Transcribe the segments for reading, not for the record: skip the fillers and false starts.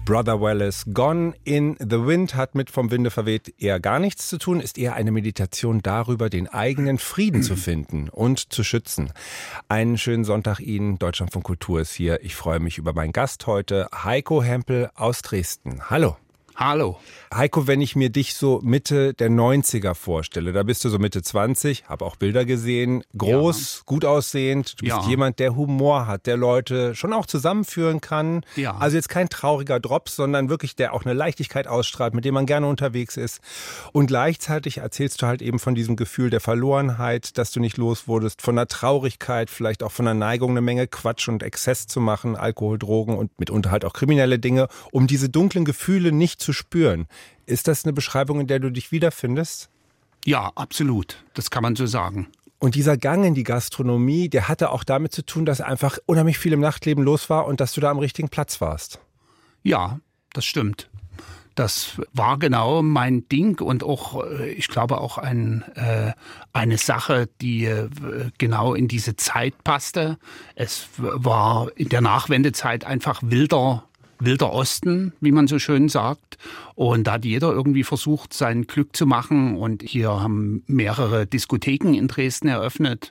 Brother Wallace, Gone in the Wind, hat mit vom Winde verweht eher gar nichts zu tun, ist eher eine Meditation darüber, den eigenen Frieden zu finden und zu schützen. Einen schönen Sonntag Ihnen, Deutschlandfunk Kultur ist hier. Ich freue mich über meinen Gast heute, Heiko Hempel aus Dresden. Hallo. Hallo. Heiko, wenn ich mir dich so Mitte der 90er vorstelle, da bist du so Mitte 20, habe auch Bilder gesehen, groß, gut aussehend, du bist jemand, der Humor hat, der Leute schon auch zusammenführen kann. Ja. Also jetzt kein trauriger Drops, sondern wirklich, der auch eine Leichtigkeit ausstrahlt, mit dem man gerne unterwegs ist. Und gleichzeitig erzählst du halt eben von diesem Gefühl der Verlorenheit, dass du nicht los wurdest, von der Traurigkeit, vielleicht auch von der Neigung, eine Menge Quatsch und Exzess zu machen, Alkohol, Drogen und mitunter halt auch kriminelle Dinge, um diese dunklen Gefühle nicht zu spüren. Ist das eine Beschreibung, in der du dich wiederfindest? Ja, absolut. Das kann man so sagen. Und dieser Gang in die Gastronomie, der hatte auch damit zu tun, dass einfach unheimlich viel im Nachtleben los war und dass du da am richtigen Platz warst. Ja, das stimmt. Das war genau mein Ding und auch, ich glaube, auch eine Sache, die genau in diese Zeit passte. Es war in der Nachwendezeit einfach wilder Osten, wie man so schön sagt. Und da hat jeder irgendwie versucht, sein Glück zu machen. Und hier haben mehrere Diskotheken in Dresden eröffnet.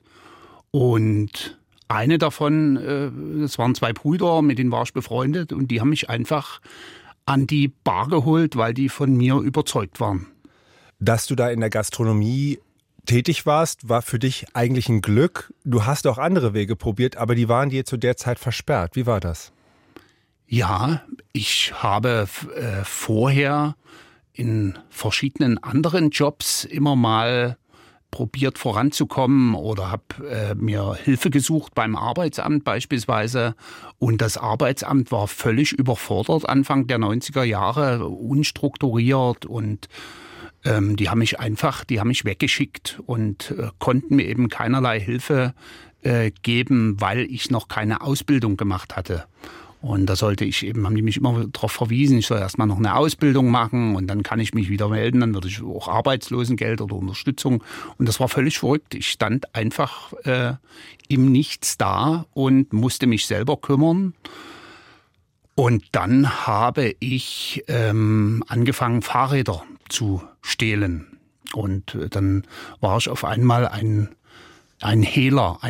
Und eine davon, das waren zwei Brüder, mit denen war ich befreundet. Und die haben mich einfach an die Bar geholt, weil die von mir überzeugt waren. Dass du da in der Gastronomie tätig warst, war für dich eigentlich ein Glück. Du hast auch andere Wege probiert, aber die waren dir zu der Zeit versperrt. Wie war das? Ja, ich habe vorher in verschiedenen anderen Jobs immer mal probiert voranzukommen oder habe mir Hilfe gesucht beim Arbeitsamt beispielsweise. Und das Arbeitsamt war völlig überfordert Anfang der 90er Jahre, unstrukturiert und die haben mich weggeschickt und konnten mir eben keinerlei Hilfe geben, weil ich noch keine Ausbildung gemacht hatte. Und da haben die mich immer darauf verwiesen, ich soll erstmal noch eine Ausbildung machen und dann kann ich mich wieder melden, dann würde ich auch Arbeitslosengeld oder Unterstützung. Und das war völlig verrückt. Ich stand einfach im Nichts da und musste mich selber kümmern. Und dann habe ich angefangen, Fahrräder zu stehlen. Und dann war ich auf einmal ein Hehler,